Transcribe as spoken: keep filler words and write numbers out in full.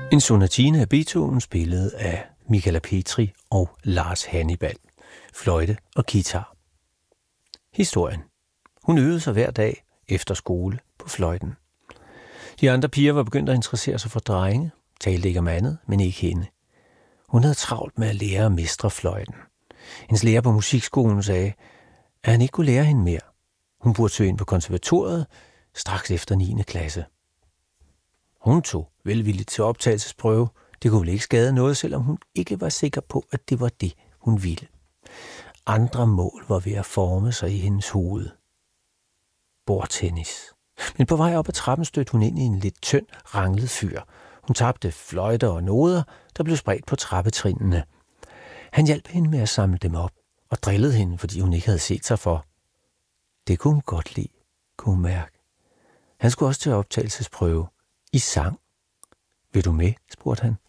En sonatine af Beethoven spillet af Michala Petri og Lars Hannibal. Fløjte og guitar. Historien. Hun øvede sig hver dag efter skole på fløjten. De andre piger var begyndt at interessere sig for drenge, talte ikke om andet, men ikke hende. Hun havde travlt med at lære at mestre fløjten. Hendes lærer på musikskolen sagde, at han ikke kunne lære hende mere. Hun burde søge ind på konservatoriet straks efter niende klasse. Hun tog velvilligt til optagelsesprøve. Det kunne vel ikke skade noget, selvom hun ikke var sikker på, at det var det, hun ville. Andre mål var ved at forme sig i hendes hoved. Bordtennis. Men på vej op ad trappen stødte hun ind i en lidt tynd, ranglet fyr. Hun tabte fløjter og noder, der blev spredt på trappetrinene. Han hjalp hende med at samle dem op og drillede hende, fordi hun ikke havde set sig for. Det kunne hun godt lide, kunne hun mærke. Han skulle også til optagelsesprøve. I sang. Vil du med? Spurgte han.